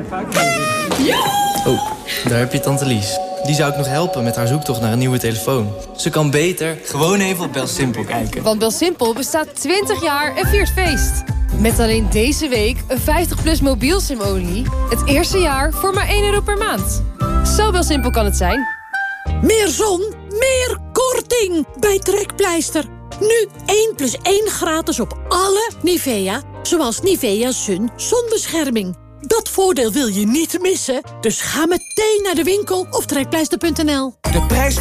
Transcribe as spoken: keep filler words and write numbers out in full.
Oh, daar heb je tante Lies. Die zou ik nog helpen met haar zoektocht naar een nieuwe telefoon. Ze kan beter gewoon even op BelSimpel kijken. Want BelSimpel bestaat twintig jaar en viert feest. Met alleen deze week een vijftig plus mobiel SIM-only. Het eerste jaar voor maar één euro per maand. Zo BelSimpel kan het zijn. Meer zon, meer korting bij Trekpleister. Nu één plus één gratis op alle Nivea. Zoals Nivea Sun zonbescherming. Dat voordeel wil je niet missen. Dus ga meteen naar de winkel of trekpleister punt n l. De prijs